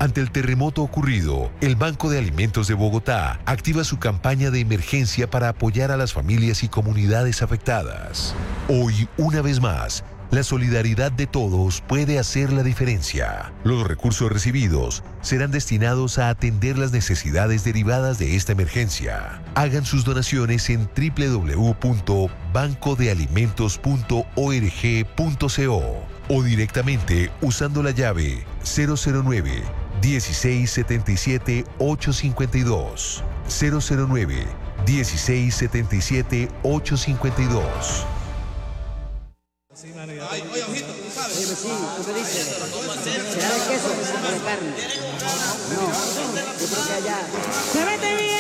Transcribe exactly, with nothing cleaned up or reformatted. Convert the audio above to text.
Ante el terremoto ocurrido, el Banco de Alimentos de Bogotá activa su campaña de emergencia para apoyar a las familias y comunidades afectadas. Hoy, una vez más, la solidaridad de todos puede hacer la diferencia. Los recursos recibidos serán destinados a atender las necesidades derivadas de esta emergencia. Hagan sus donaciones en doble u doble u doble u punto banco de alimentos punto org punto co o directamente usando la llave cero cero nueve, dieciséis setenta y siete, ochocientos cincuenta y dos. cero cero nueve, dieciséis setenta y siete, ochocientos cincuenta y dos. Ay, oye, ojito, ¿tú sabes? Oye, sí, ¿tú qué dices? ¿Será de queso o de carne? No, yo creo que allá. ¡Se mete bien!